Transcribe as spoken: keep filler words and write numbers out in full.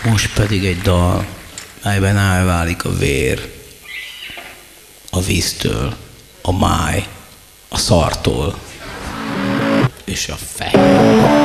Most pedig egy dal, melyben elválik a vér, a víztől, a máj, a szartól és a fej.